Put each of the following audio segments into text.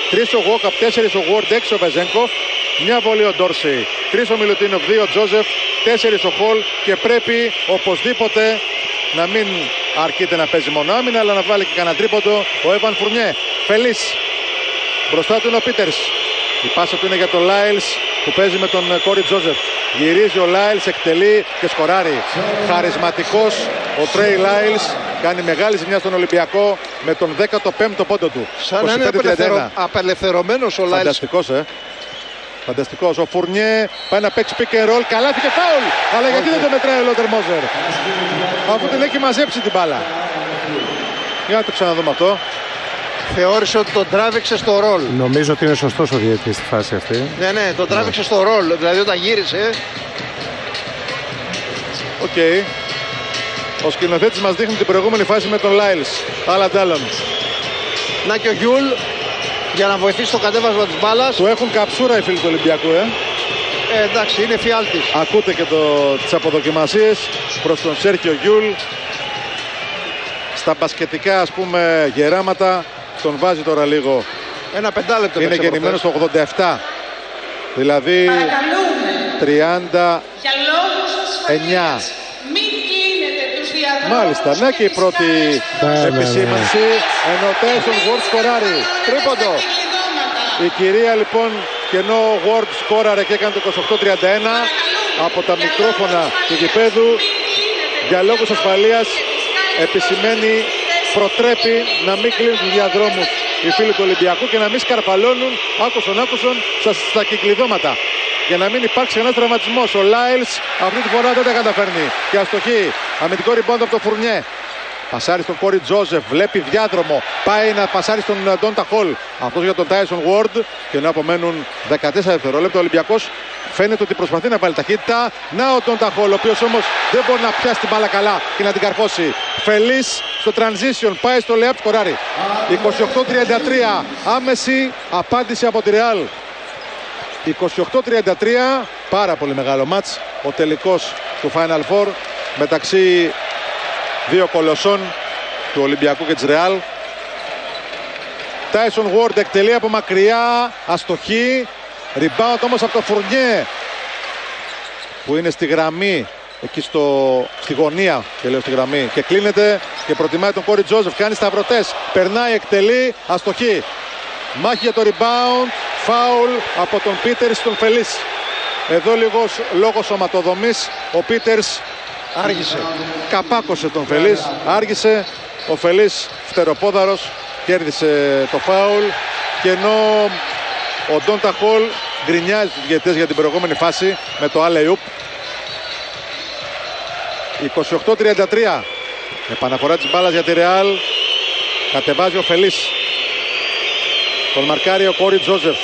3 ο Γόκαπ, 4 ο Ward, 6 ο Βεζένκοφ, μια βολή ο Ντόρσεϊ, 3 ο Μιλουτίνοφ, 2 ο Τζόζεφ, 4 ο Χολ και πρέπει οπωσδήποτε να μην αρκείται να παίζει μόνο άμυνα, αλλά να βάλει και κανένα τρίποντο ο Έβαν Φουρνιέ. Φελής, μπροστά του είναι ο Πίτερς. Η πάσα του είναι για τον Λάιλς που παίζει με τον Κόρι Τζόζεφ. Γυρίζει ο Λάιλς, εκτελεί και σκοράρει. Χαρισματικός ο Τρέι Λάιλς. Κάνει μεγάλη ζημιά στον Ολυμπιακό με τον 15ο πόντο του. Σαν να είναι απελευθερωμένος ο Λάιλς. Φανταστικός, Φανταστικός. Ο Φουρνιέ πάει να παίξει pick and roll. Καλάθι και φάουλ. Αλλά γιατί δεν το μετράει ο Λότερ Μόζερ, αφού την έχει μαζέψει την μπάλα. Για να το ξαναδούμε αυτό. Θεώρησε ότι τον τράβηξε στο ρολ. Νομίζω ότι είναι σωστός ο διαιτητής στη φάση αυτή. Ναι, τον τράβηξε στο ρολ. Δηλαδή όταν γύρισε. Οκ. Ο σκηνοθέτης μας δείχνει την προηγούμενη φάση με τον Λάιλς. Άλλα τάλλον. Να και ο Γιούλ για να βοηθήσει το κατέβασμα της μπάλας. Του έχουν καψούρα οι φίλοι του Ολυμπιακού, Εντάξει, είναι φιάλτης. Ακούτε και τις αποδοκιμασίες προς τον Σέρχιο Γιούλ. Στα μπασκετικά, ας πούμε, γεράματα τον βάζει τώρα λίγο. Ένα 5 λεπτό. Είναι γεννημένος το 87. Δηλαδή 39. Μάλιστα, ναι, και η πρώτη επισήμανση. Ενώ ο Τάισον Ward σκοράρει. Τρίποντο. Η κυρία λοιπόν, και ενώ ο Ward σκόραρε και έκανε το 28-31 από τα μικρόφωνα του γηπέδου, για λόγους ασφαλείας επισημαίνει, προτρέπει να μην κλείνουν τους διαδρόμους οι φίλοι του Ολυμπιακού και να μην σκαρπαλώνουν άκουσον στα κυκλειδώματα, για να μην υπάρξει ένας τραυματισμός. Ο Λάιλς αυτή τη φορά δεν τα καταφέρνει και αστοχεί. Αμυντικό rebound από το Φουρνιέ. Πασάρει στον Κόρι Τζόζεφ, βλέπει διάδρομο, πάει να πασάρει στον Ντόντα Χολ. Αυτός για τον Τάισον Ward, και ενώ απομένουν 14 δευτερόλεπτα, ο Ολυμπιακός φαίνεται ότι προσπαθεί να βάλει ταχύτητα. Να ο Ντόντα Χολ, ο οποίος όμως δεν μπορεί να πιάσει την μπάλα καλά και να την καρφώσει. Φελής στο transition, πάει στο layup, σκοράρει. 28-33, άμεση απάντηση από τη Real. 28-33, πάρα πολύ μεγάλο μάτς. Ο τελικός του Final Four μεταξύ δύο κολοσσών του Ολυμπιακού και της Real. Tyson Ward εκτελεί από μακριά, αστοχή. Rebound όμως από το Φουρνιέ, που είναι στη γραμμή, εκεί στη γωνία, και λέω στη γραμμή, και κλείνεται και προτιμάει τον Κόρι Τζόζεφ. Κάνει σταυρωτές, περνάει, εκτελεί, αστοχή. Μάχη για το rebound, φάουλ από τον Πίτερς στον Φελής. Εδώ λόγω σωματοδομής ο Πίτερς άργησε. Καπάκωσε τον Φελής, άργησε. Ο Φελής φτεροπόδαρος κέρδισε το φάουλ, και ενώ ο Ντόντα Χολ γκρινιάζει τους διαιτητές για την προηγούμενη φάση με το alley-oop. 28-33, επαναφορά της μπάλας για τη Real. Κατεβάζει ο Φελής, τον μαρκάρει ο Κόρι Τζόζεφ.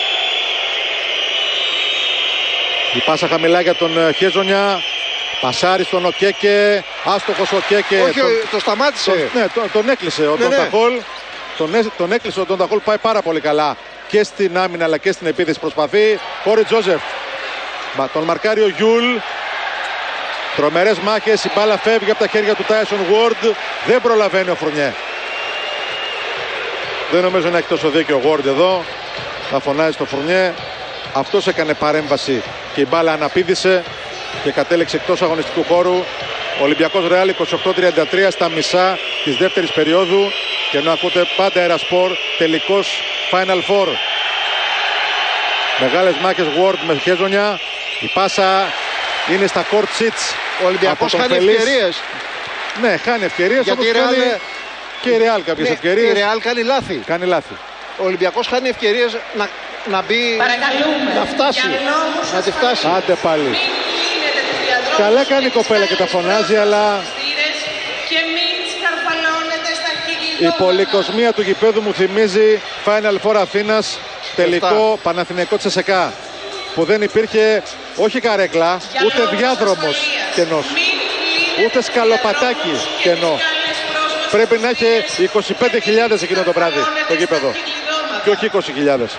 Η πάσα χαμηλά για τον Χέζονια. Πασάρι στον Οκέκε, άστοχος ο Κέκε. Όχι, το σταμάτησε. Τον έκλεισε ο Ντόντα Χολ. Τον έκλεισε ο Ντόντα Χολ, πάει πάρα πολύ καλά και στην άμυνα αλλά και στην επίθεση, προσπαθεί. Κόρι Τζόζεφ, τον μαρκάρει ο Γιούλ. Τρομερές μάχες, η μπάλα φεύγει από τα χέρια του Τάισον Ward. Δεν προλαβαίνει ο Φουρνιέ. Δεν νομίζω να έχει τόσο δίκιο ο Ward εδώ. Θα φωνάζει στο Φουρνιέ. Αυτός έκανε παρέμβαση και η μπάλα αναπήδησε και κατέληξε εκτός αγωνιστικού χώρου. Ο Ολυμπιακός Real 28-33 στα μισά της δεύτερης περίοδου, και ενώ ακούτε πάντα Ερασπορ, τελικός Final Four. Μεγάλες μάχες Ward με Χέζονια. Η πάσα είναι στα court seats. Ο Ολυμπιακός χάνει ευκαιρίες. Ναι, χάνει ευκαιρίες, γιατί όπως κάνει και η Real κάποιες ευκαιρίες. Η Real κάνει λάθη. Ο Ολυμπιακός χάνει ευκαιρίες να μπει, να φτάσει, να τη φτάσει. Άντε πάλι. Καλά κάνει η κοπέλα και τα φωνάζει, αλλά η πολυκοσμία του γηπέδου μου θυμίζει Final Four Αθήνας, τελικό Παναθηναϊκό Τσεσεκά, που δεν υπήρχε όχι καρέκλα, ούτε διάδρομος κενός, ούτε σκαλοπατάκι κενό. Πρέπει να έχει 25.000 εκείνο το βράδυ το γήπεδο και όχι 20.000.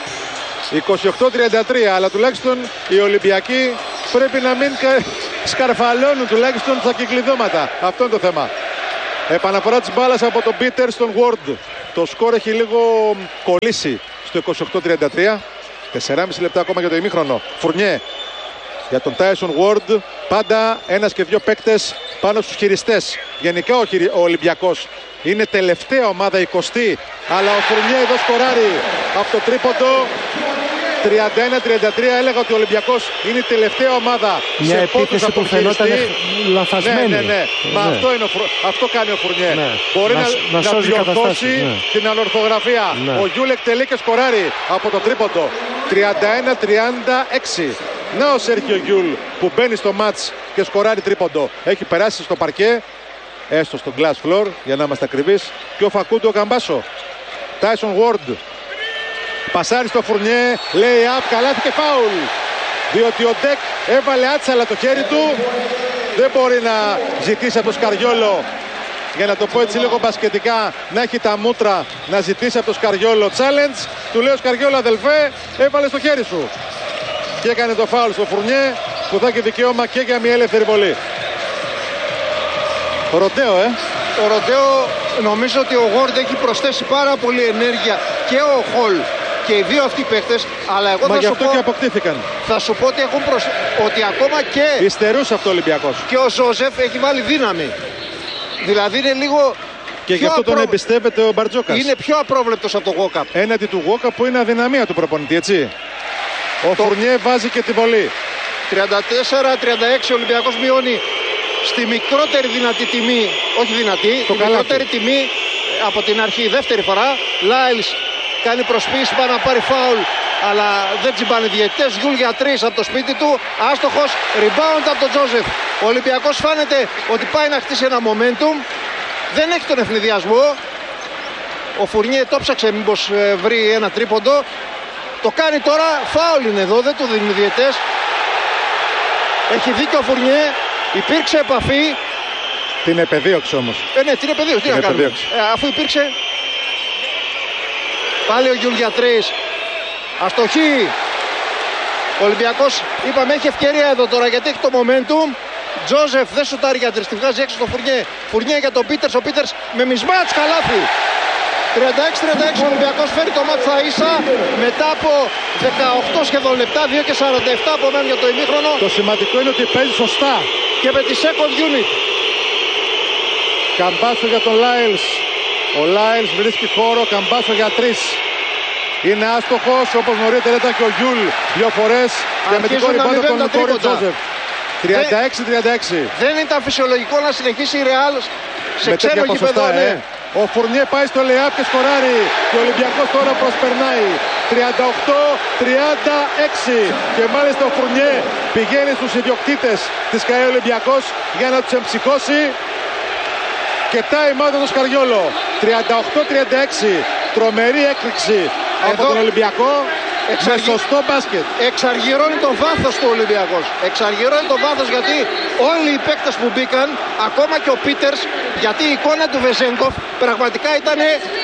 28-33, αλλά τουλάχιστον οι Ολυμπιακοί πρέπει να μην σκαρφαλώνουν τουλάχιστον στα κυκλειδώματα. Αυτό είναι το θέμα. Επαναφορά της μπάλας από τον Πίτερ στον Ward. Το σκορ έχει λίγο κολλήσει στο 28-33. 4,5 λεπτά ακόμα για το ημίχρονο. Φουρνιέ για τον Tyson Ward. Πάντα ένας και δύο παίκτες πάνω στους χειριστές. Γενικά ο Ολυμπιακός είναι τελευταία ομάδα 20η, αλλά ο Φουρνιέ εδώ σκοράρει από το τρίποντο. 31-33. Έλεγα ότι ο Ολυμπιακός είναι η τελευταία ομάδα μια σε πόντους από που φαινόταν λαθασμένη. Ναι. Μα αυτό κάνει ο Φουρνιέ. Ναι. Μπορεί να διορθώσει την ανορθογραφία. Ναι. Ο Γιούλ εκτελεί και σκοράρει από το τρίποντο. 31-36. Να ο Σέρχιο Γιούλ που μπαίνει στο μάτς και σκοράρει τρίποντο. Έχει περάσει στο παρκέ, έστω στο glass floor για να είμαστε ακριβείς. Και ο Φακούντο Καμπάσο. Tyson Ward πασάρει στο Φουρνιέ, λέει up, καλάθι και φάουλ. Διότι ο Ντεκ έβαλε άτσαλα το χέρι του. Δεν μπορεί να ζητήσει από το Σκαριόλο, για να το πω έτσι λίγο μπασκετικά, να έχει τα μούτρα να ζητήσει από το Σκαριόλο challenge. Του λέει ο Σκαριόλο, αδελφέ, έβαλε στο χέρι σου. Και έκανε το φάουλ στο Φουρνιέ, που θα έχει δικαίωμα και για μια ελεύθερη βολή. Ροντέο, Ο Ροντέο, νομίζω ότι ο Γόρντ έχει προσθέσει πάρα πολύ ενέργεια, και ο Χολ και οι δύο αυτοί παίκτες. Αλλά εγώ μα θα γι' σου αυτό πω, και αποκτήθηκαν. θα σου πω ότι, ότι ακόμα και Υστερούσε αυτό ο Ολυμπιακός. Και ο Ζόζεφ έχει βάλει δύναμη. Δηλαδή είναι λίγο. Και γι' αυτό τον εμπιστεύεται ο Μπαρτζόκας. Είναι πιο απρόβλεπτος από τον Γόκαπ. Έναντι του Γόκαπ που είναι αδυναμία του προπονητή, έτσι. Ο Φουρνιέ βάζει και τη βολή. 34-36 ο Ολυμπιακός μειώνει στη μικρότερη δυνατή τιμή. Όχι δυνατή, το τη μικρότερη τιμή από την αρχή. Δεύτερη φορά. Λάιλς κάνει προσποίηση, πάει να πάρει φάουλ, αλλά δεν τσιμπάνε διαιτητές. Γιούλ για 3 από το σπίτι του. Άστοχος. Rebound από τον Τζόζεφ. Ο Ολυμπιακός φάνεται ότι πάει να χτίσει ένα momentum. Δεν έχει τον ευνηδιασμό. Ο Φουρνιέ το ψάξε μήπως βρει ένα τρίποντο. Το κάνει τώρα. Φάουλ είναι εδώ. Δεν του δίνουν οι διαιτητές. Έχει δίκιο ο Φουρνιέ. Υπήρξε επαφή. Την επεδίωξε όμως. Ναι, την επεδίωξε. Τι να κάνουμε. Αφού υπήρξε. Πάλι ο Γιούλ για 3. Αστοχή. Ο Ολυμπιακός, είπαμε, έχει ευκαιρία εδώ τώρα γιατί έχει το momentum. Τζόζεφ δεν σουτάρει για 3. Τη βγάζει έξω στο Φουρνιέ. Φουρνιέ για τον Πίτερς. Ο Πίτερς με μισμάτς καλάθι. 36-36 ο Ολυμπιακός φέρει το μάτς στα ίσα μετά από 18 σχεδόν λεπτά, 2 και 47 απομένουν για το ημίχρονο. Το σημαντικό είναι ότι παίζει σωστά. Και με τη second unit. Καμπάσο για τον Λάιλς. Ο Λάιλς βρίσκει χώρο, Καμπάσο για 3. Είναι άστοχος, όπως νωρίτερα ήταν και ο Γιούλ 2 φορές. Και με την κόρη πάντα τον Κόρη Τζόζεφ. 36-36. Δεν ήταν φυσιολογικό να συνεχίσει η Ρεάλ σε ξένο γήπεδο. Ο Φουρνιέ πάει στο λεάπ και σκοράρει. Και ο Ολυμπιακός τώρα προσπερνάει. 38-36. Και μάλιστα ο Φουρνιέ πηγαίνει στους ιδιοκτήτες της ΚΑΕ Ολυμπιακός για να τους εμψυχώσει. Και time out το Σκαριόλο. 38-36. Τρομερή έκρηξη από τον Ολυμπιακό. Με σωστό μπάσκετ. Εξαργυρώνει το βάθος του Ολυμπιακός. Εξαργυρώνει το βάθος γιατί όλοι οι παίκτες που μπήκαν, ακόμα και ο Πίτερς, γιατί η εικόνα του Βεζέγκοφ πραγματικά ήταν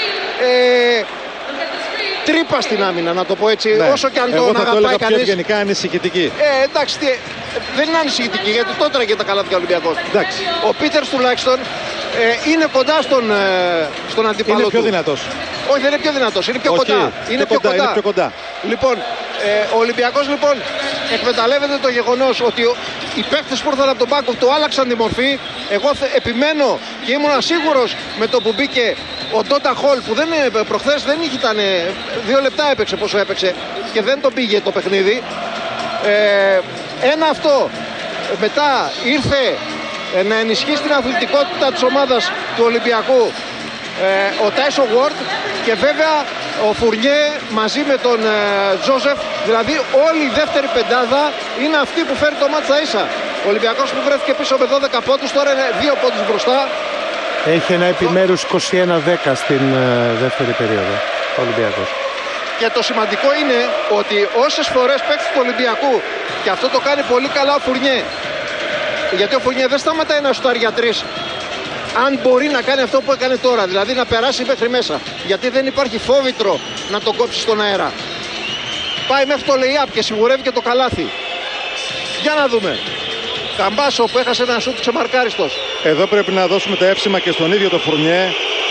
τρύπα στην άμυνα, να το πω έτσι. Ναι. Όσο και αν τον αγαπάει κανείς. Γενικά ανησυχητική. Εντάξει, δεν είναι ανησυχητική γιατί τότε τράγε τα καλάθια ο Ολυμπιακός. Εντάξει. Ο Πίτερς τουλάχιστον είναι κοντά στον αντίπαλο του. Είναι πιο δυνατός. Όχι, δεν είναι πιο δυνατός, είναι πιο κοντά. Είναι πιο κοντά. Λοιπόν, ο Ολυμπιακός λοιπόν εκμεταλλεύεται το γεγονός ότι οι παίκτες που ήρθαν από τον πάγκο του άλλαξαν τη μορφή. Εγώ επιμένω και ήμουν σίγουρος με το που μπήκε ο Ντότα Χολ που προχθές δεν ήταν 2 λεπτά έπαιξε πόσο έπαιξε και δεν το πήγε το παιχνίδι. Ένα αυτό. Μετά ήρθε να ενισχύσει την αθλητικότητα της ομάδας του Ολυμπιακού ο Τάισον Γουόρντ και βέβαια ο Φουρνιέ μαζί με τον Τζόζεφ, δηλαδή όλη η δεύτερη πεντάδα είναι αυτή που φέρει το μάτς στα ίσα. Ο Ολυμπιακός που βρέθηκε πίσω με 12 πόντους τώρα είναι 2 πόντους μπροστά. Έχει ένα επιμέρους 21-10 στην δεύτερη περίοδο ο Ολυμπιακός. Και το σημαντικό είναι ότι όσες φορές παίκτες του Ολυμπιακού, και αυτό το κάνει πολύ καλά ο Φουρνιέ, γιατί ο Φουρνιέ δεν σταματάει να σουτάρει για 3. Αν μπορεί να κάνει αυτό που έκανε τώρα, δηλαδή να περάσει μέχρι μέσα, γιατί δεν υπάρχει φόβητρο να τον κόψει στον αέρα. Πάει μέχρι το lay-up και σιγουρεύει και το καλάθι. Για να δούμε. Καμπάσο που έχασε ένα σουτ ξεμαρκάριστος. Εδώ πρέπει να δώσουμε τα εύσημα και στον ίδιο το Φουρνιέ.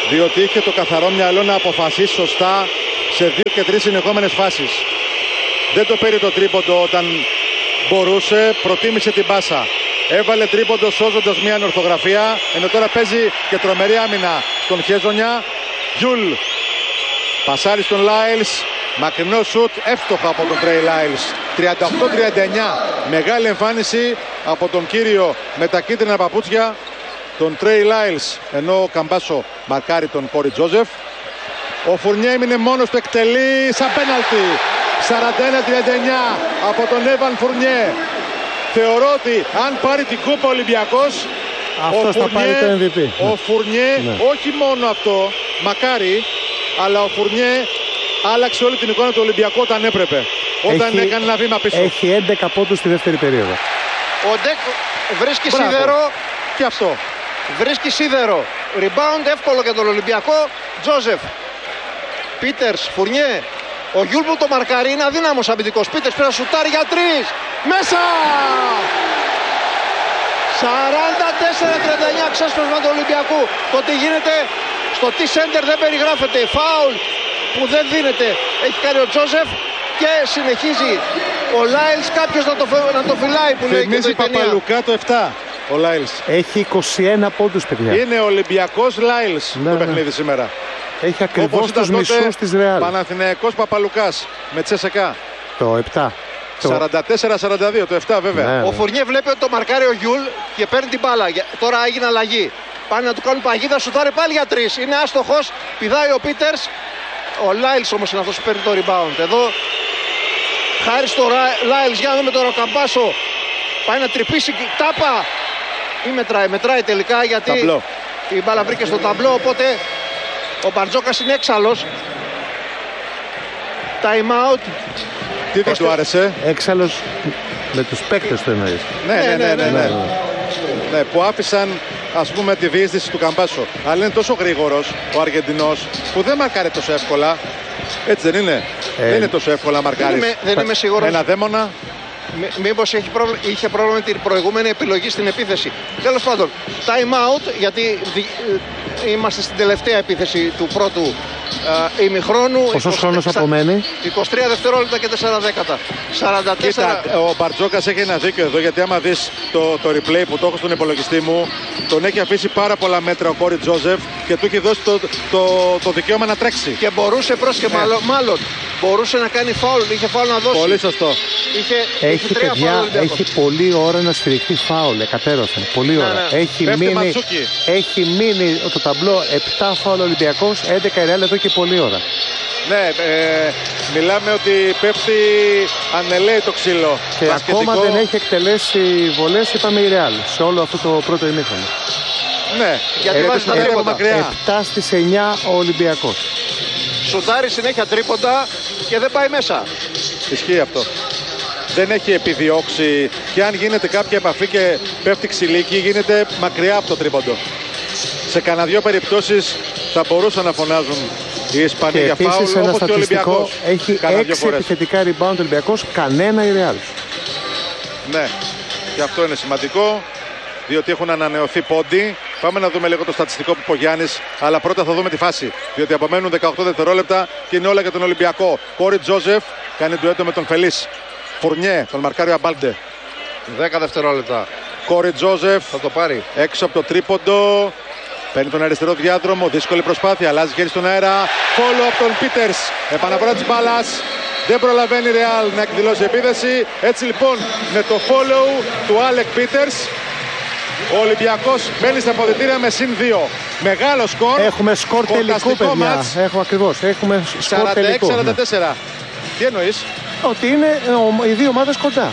διότι είχε το καθαρό μυαλό να αποφασίσει σωστά σε 2 και 3 συνεχόμενες φάσεις. Δεν το πήρε το τρίποντο όταν μπορούσε, προτίμησε την πάσα. Έβαλε τρίποντο σώζοντας μια ανορθογραφία, ενώ τώρα παίζει και τρομερή άμυνα στον Χέζονια. Γιουλ πασάρει στον Λάιλς, μακρινό σουτ, εύστοχα από τον Τρέι Λάιλς. 38-39, μεγάλη εμφάνιση από τον κύριο με τα κίτρινα παπούτσια, τον Τρέι Λάιλς, ενώ ο Καμπάσο μαρκάρει τον Κόρι Τζόζεφ. Ο Φουρνιέ έμεινε μόνος του, εκτελεί σαν πέναλτι. 41-39 από τον Έβαν Φουρνιέ. Θεωρώ ότι αν πάρει την κούπα ο Ολυμπιακός, αυτός θα πάρει το MVP. Ο Φουρνιέ, όχι μόνο αυτό, μακάρι, αλλά ο Φουρνιέ άλλαξε όλη την εικόνα του Ολυμπιακού όταν έπρεπε. Όταν έκανε ένα βήμα πίσω. Έχει 11 πόντους στη δεύτερη περίοδο. Ο Ντεκ βρίσκει σίδερο. Και αυτό. Βρίσκει σίδερο. Rebound εύκολο για τον Ολυμπιακό. Τζόζεφ. Πίτερς, Φουρνιέ. Ο Γιούλ που το μαρκάρει είναι αδύναμος αμυντικός. Πίτερς πρέπει να σουτάρει για 3. Μέσα! 44-39 ξέσπασμα του Ολυμπιακού. Το τι γίνεται στο T-Center δεν περιγράφεται. Φάουλ που δεν δίνεται έχει κάνει ο Τζόζεφ και συνεχίζει ο Λάιλς, κάποιος να το φυλάει που λέει και το η ταινία. Παπαλουκά το 7 ο Λάιλς. Έχει 21 πόντους, παιδιά. Είναι Ολυμπιακός Λάιλς το παιχνίδι σήμερα. Έχει ακριβώς τους μισούς της Ρεάλ. Παναθηναϊκός Παπαλουκάς με Τσέσεκα. Το 7. 44-42, το 7 βέβαια. Ναι. Ο Φουρνιέ βλέπει ότι το μαρκάρει ο Γιούλ και παίρνει την μπάλα. Τώρα έγινε αλλαγή. Πάνε να του κάνουν παγίδα, σουτάρει πάλι για 3. Είναι άστοχος, πηδάει ο Πίτερς. Ο Λάιλς όμως είναι αυτός που παίρνει το rebound. Εδώ χάρη στο Λάιλς, για να δούμε τώρα ο Καμπάσο. Πάει να τρυπήσει τάπα. Ή μετράει τελικά γιατί ταμπλό. Η μπάλα βρήκε στο ταμπλό, οπότε ο Μπαρτζόκας είναι έξαλλος. Time out. Τι δεν του άρεσε? Έξαλλος με τους παίκτες του εννοείς. Ναι, που άφησαν ας πούμε τη διείσδυση του Καμπάσο. Αλλά είναι τόσο γρήγορος ο Αργεντινός που δεν μαρκάρει τόσο εύκολα. Έτσι δεν είναι? Δεν είναι τόσο εύκολα μαρκάρει. Δεν είμαι σίγουρος. Ένα δαίμονα. Μήπως είχε πρόβλημα με την προηγούμενη επιλογή στην επίθεση. Τέλος πάντων, time out, γιατί είμαστε στην τελευταία επίθεση του πρώτου ημιχρόνου. Πόσος χρόνος απομένει? 23 δευτερόλεπτα και 4 δέκατα. 44. Κοίτα, ο Μπαρτζόκας έχει ένα δίκιο εδώ, γιατί άμα δεις το replay που το έχω στον υπολογιστή μου, τον έχει αφήσει πάρα πολλά μέτρα ο Κόρι Τζόζεφ και του έχει δώσει το δικαίωμα να τρέξει. Και μπορούσε μάλλον μπορούσε να κάνει φάουλ, είχε φάουλ να δώσει. Πολύ σωστό. Έχει παιδιά, έχει πολλή ώρα να στηριχθεί φάουλ, εκατέρωθεν. Πολλή ώρα. Ναι. Έχει μείνει το ταμπλό 7 φάουλ Ολυμπιακός, 11 η Ρεάλ εδώ και πολλή ώρα. Ναι, μιλάμε ότι πέφτει ανελαίει το ξύλο. Και ακόμα δεν έχει εκτελέσει βολές, είπαμε η Ρεάλ, σε όλο αυτό το πρώτο ημίχρονο. Ναι, γιατί βάζει τα τρίποντα. 7 στις 9 ο Ολυμπιακός. Σουτάρει συνέχεια τρίποντα και δεν πάει μέσα. Ισχύει αυτό. Δεν έχει επιδιώξει και αν γίνεται κάποια επαφή και πέφτει ξυλίκι, γίνεται μακριά από το τρίποντο. Σε κανένα δυο περιπτώσεις θα μπορούσαν να φωνάζουν οι Ισπανοί για φάουλ, επίσης ένα όπως και ο Ολυμπιακός. Έχει 6 επιθετικά rebound Ολυμπιακός, κανένα η Ρεάλ. Ναι, και αυτό είναι σημαντικό, διότι έχουν ανανεωθεί πόντι. Πάμε να δούμε λίγο το στατιστικό που είπε ο Γιάννης, αλλά πρώτα θα δούμε τη φάση, διότι απομένουν 18 δευτερόλεπτα και είναι όλα για τον Ολυμπιακό. Κόρι Τζόζεφ κάνει ντουέτο με τον Φελίς. Φουρνιέ, τον μαρκάριο Αμπάλντε. 10 δευτερόλεπτα. Κόρι Τζόζεφ θα το πάρει έξω από το τρίποντο. Παίρνει τον αριστερό διάδρομο. Δύσκολη προσπάθεια. Αλλάζει χέρι στον αέρα. Follow από τον Πίτερς. Επαναφορά της μπάλας. Δεν προλαβαίνει η Ρεάλ να εκδηλώσει επίθεση. Έτσι λοιπόν με το follow του Άλεκ Πίτερς, ο Ολυμπιακός μπαίνει στα αποδυτήρια με συν 2. Μεγάλο σκορ. Έχουμε σκορ τελικού, παιδιά. Έχουμε ακριβώς. Έχουμε σκορ τελικού. 46-44. Τι εννοείς? Ότι είναι οι δύο ομάδες κοντά.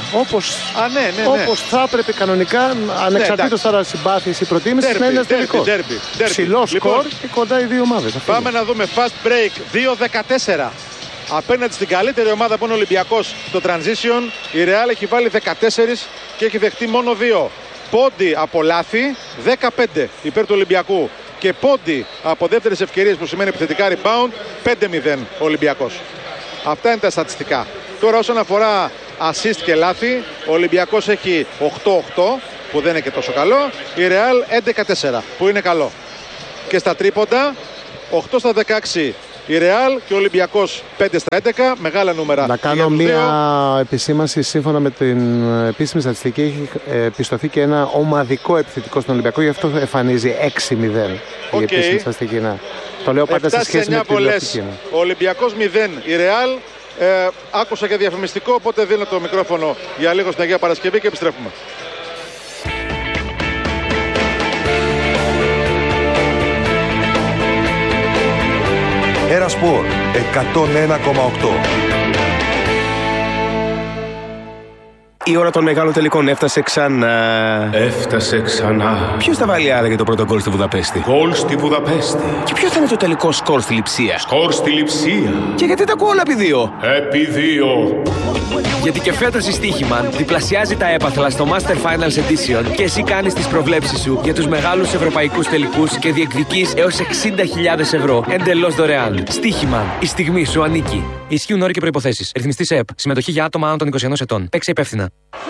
Όπως θα έπρεπε κανονικά, ανεξαρτήτως τώρα συμπάθειας ή προτίμησης, να είναι ένας τελικός. Ψηλό σκορ και κοντά οι δύο ομάδες. Πάμε να δούμε fast break 2-14. Απέναντι στην καλύτερη ομάδα που είναι ο Ολυμπιακός στο transition, η Real έχει βάλει 14 και έχει δεχτεί μόνο 2. Πόντι από λάθη, 15 υπέρ του Ολυμπιακού. Και πόντι από δεύτερες ευκαιρίες, που σημαίνει επιθετικά rebound, 5-0 ο Ολυμπιακός. Αυτά είναι τα στατιστικά. Τώρα όσον αφορά assist και λάθη, ο Ολυμπιακός έχει 8-8 που δεν είναι και τόσο καλό. Η Real 11-4 που είναι καλό. Και στα τρίποντα 8 στα 16 η Ρεάλ και ο Ολυμπιακός 5 στα 11. Μεγάλα νούμερα. Να κάνω μία επισήμανση. Σύμφωνα με την επίσημη στατιστική, έχει πιστωθεί και ένα ομαδικό επιθετικό στον Ολυμπιακό. Γι' αυτό εμφανίζει 6-0 η επίσημη στατιστική. Το λέω πάντα σε σχέση με την τηλεοπτική. Ο Ολυμπιακός 0, η Ρεάλ. Άκουσα και διαφημιστικό, οπότε δίνω το μικρόφωνο για λίγο στην Αγία Παρασκευή και επιστρέφουμε. Ένα Σπορ 101,8. Η ώρα των μεγάλων τελικών έφτασε ξανά. Έφτασε ξανά. Ποιος θα βάλει άρα για το πρώτο γκολ στη Βουδαπέστη? Γκολ στη Βουδαπέστη. Και ποιο θα είναι το τελικό σκορ στη Λειψία? Σκορ στη Λειψία. Και γιατί τα ακούω όλα επί 2? Επί 2. Γιατί και φέτος η Στοίχημαν διπλασιάζει τα έπαθλα στο Master Finals Edition και εσύ κάνεις τις προβλέψεις σου για τους μεγάλους ευρωπαϊκούς τελικούς και διεκδικείς έως 60.000 ευρώ εντελώς δωρεάν. Στοίχημαν. Η στιγμή σου ανήκει. Ισχύουν όροι και προϋποθέσεις. Ρυθμιστής ΕΕΠ. Συμμετοχή για άτομα άνω των 21 ετών. Παίξε υπεύθυνα.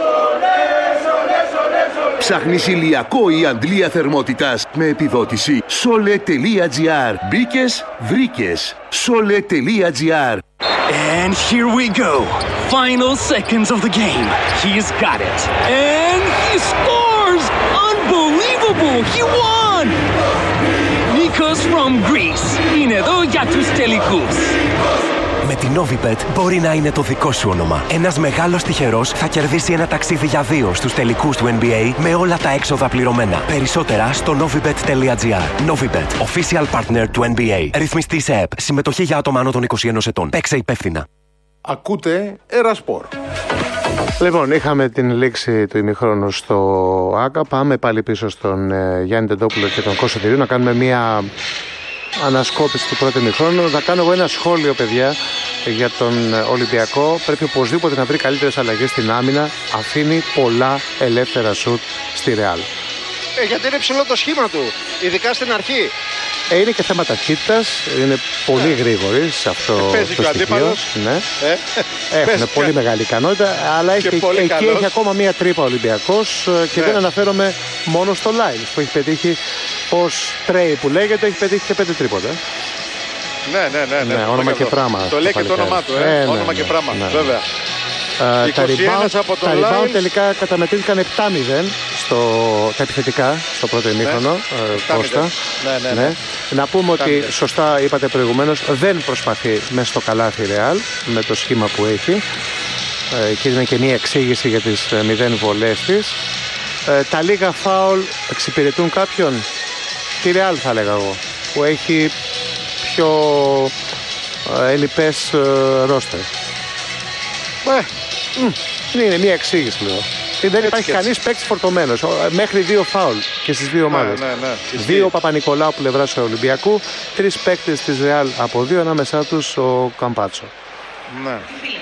Ψάχνεις ηλιακό ή αντλία θερμότητας με επιδότηση? Sole.gr. Μπήκες, βρήκες. Sole.gr. And here we go. Final seconds of the game. He's got it. And he scores! Unbelievable! He won! Nikos from Greece. Είναι εδώ για τους τελικούς. Με την Novibet μπορεί να είναι το δικό σου όνομα. Ένας μεγάλος τυχερός θα κερδίσει ένα ταξίδι για 2 στους τελικούς του NBA με όλα τα έξοδα πληρωμένα. Περισσότερα στο novibet.gr. Novibet, official partner του NBA. Ρυθμιστής ΕΕΠ. Συμμετοχή για άτομα άνω των 21 ετών. Παίξε υπεύθυνα. Ακούτε Ερασπορ. Λοιπόν, είχαμε την λήξη του ημιχρόνου στο ΆΚΑ. Πάμε πάλι πίσω στον Γιάννη Τεντόπουλο και τον Κώστα Τηρίου να κάνουμε μια ανασκόπηση του πρώτου ημιχρόνου. Θα κάνω εγώ ένα σχόλιο, παιδιά, για τον Ολυμπιακό. Πρέπει οπωσδήποτε να βρει καλύτερες αλλαγές στην άμυνα. Αφήνει πολλά ελεύθερα σουτ στη Ρεάλ. Γιατί είναι ψηλό το σχήμα του, ειδικά στην αρχή. Είναι και θέμα ταχύτητας, είναι πολύ γρήγοροι σε αυτό το στοιχείο. Ναι. Έχουν πολύ μεγάλη ικανότητα, αλλά εκεί έχει ακόμα μία τρύπα ο Ολυμπιακός και δεν αναφέρομαι μόνο στο Λάιλς που έχει πετύχει ως τρέι που λέγεται, έχει πετύχει και 5 τρίποτα. Ναι, όνομα και πράγμα. Το λέει και το όνομά του, όνομα και πράγμα, βέβαια. Τα rebound τελικά καταμετρήθηκαν 7-0 τα επιθετικά στο πρώτο ημίχρονο. Κώστα. Ναι. Να πούμε ότι σωστά είπατε προηγουμένως, δεν προσπαθεί μέσα στο καλάθι Ρεάλ με το σχήμα που έχει και είναι και μια εξήγηση για τις 0 βολές της. Τα λίγα φάουλ εξυπηρετούν κάποιον? Τη Ρεάλ θα έλεγα εγώ, που έχει πιο ελλειπές ρόστερ. Είναι μια εξήγηση λέω. Δεν υπάρχει κανείς παίκτης φορτωμένος. Μέχρι 2 φάουλ και στις 2 ομάδες. 2 Παπα-Νικολάου πλευράς του Ολυμπιακού, 3 παίκτες της Ρεάλ από 2, ανάμεσά τους ο Καμπάτσο. Ναι.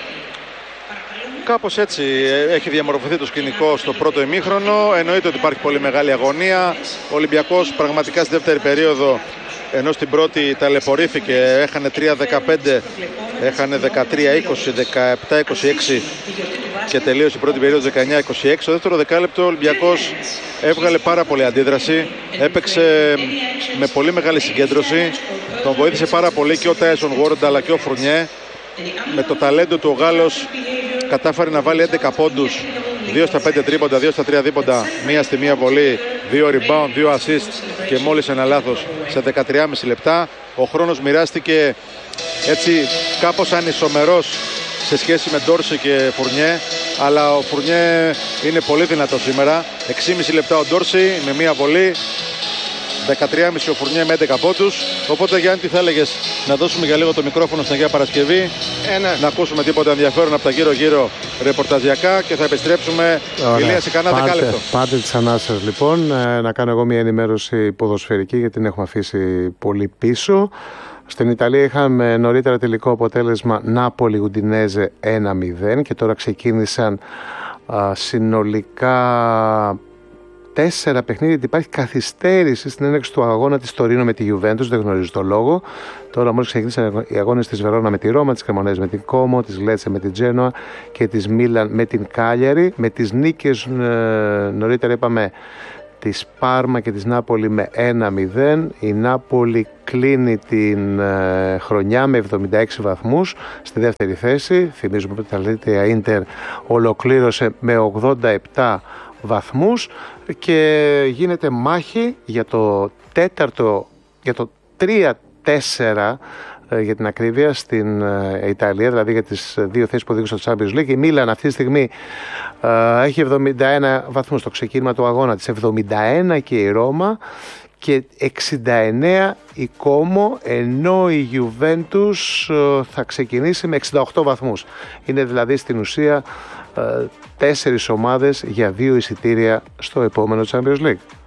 Κάπως έτσι έχει διαμορφωθεί το σκηνικό στο πρώτο ημίχρονο. Εννοείται ότι υπάρχει πολύ μεγάλη αγωνία. Ο Ολυμπιακός πραγματικά στη δεύτερη περίοδο, ενώ στην πρώτη ταλαιπωρήθηκε, έχανε 3-15, έχανε 13-20, 17-26 και τελείωσε η πρώτη περίοδο 19-26. Στο δεύτερο δεκάλεπτο ο Ολυμπιακός έβγαλε πάρα πολύ αντίδραση, έπαιξε με πολύ μεγάλη συγκέντρωση, τον βοήθησε πάρα πολύ και ο Τάισον Γουόρντ αλλά και ο Φουρνιέ. Με το ταλέντο του ο Γάλλος κατάφερε να βάλει 11 πόντους, 2 στα 5 τρίποντα, 2 στα 3 δίποντα, 1 στη 1 βολή, 2 rebound, 2 assist και μόλις ένα λάθος σε 13,5 λεπτά. Ο χρόνος μοιράστηκε έτσι κάπως ανισομερός σε σχέση με Ντόρση και Φουρνιέ, αλλά ο Φουρνιέ είναι πολύ δυνατό σήμερα. 6,5 λεπτά ο Ντόρση με 1 βολή, 13,5 ο Φουρνιέ με 11 πόντους. Οπότε Γιάννη, τι θα έλεγες, να δώσουμε για λίγο το μικρόφωνο στην Αγία Παρασκευή, να ακούσουμε τίποτα ενδιαφέρον από τα γύρω-γύρω ρεπορταζιακά και θα επιστρέψουμε ηλία σε κανένα δεκάλεπτο. Πάτε τις ανάσες λοιπόν, να κάνω εγώ μια ενημέρωση ποδοσφαιρική γιατί την έχουμε αφήσει πολύ πίσω. Στην Ιταλία είχαμε νωρίτερα τελικό αποτέλεσμα Νάπολη Ουντινέζε 1-0 και τώρα ξεκίνησαν συνολικά 4 παιχνίδια. Υπάρχει καθυστέρηση στην έναρξη του αγώνα της Τωρίνο με τη Γιουβέντους, δεν γνωρίζω το λόγο. Τώρα μόλις ξεκίνησαν οι αγώνες της Βερόνα με τη Ρώμα, της Κρεμονέζης με την Κόμο, της Λέτσε με την Τζένοα και της Μίλαν με την Κάλιαρη. Με τις νίκες νωρίτερα είπαμε της Πάρμα και της Νάπολη με 1-0. Η Νάπολη κλείνει την χρονιά με 76 βαθμούς στη δεύτερη θέση. Θυμίζουμε ότι η Ατλέτια Ίντερ ολοκλήρωσε με 87 βαθμούς και γίνεται μάχη για το τέταρτο, για το 3-4 για την ακρίβεια στην Ιταλία, δηλαδή για τις δύο θέσεις που οδήγησαν στο Champions League. Η Μίλαν αυτή τη στιγμή έχει 71 βαθμούς στο ξεκίνημα του αγώνα της, 71 και η Ρώμα και 69 η Κόμο, ενώ η Γιουβέντους θα ξεκινήσει με 68 βαθμούς. Είναι δηλαδή στην ουσία 4 ομάδες για 2 εισιτήρια στο επόμενο Champions League.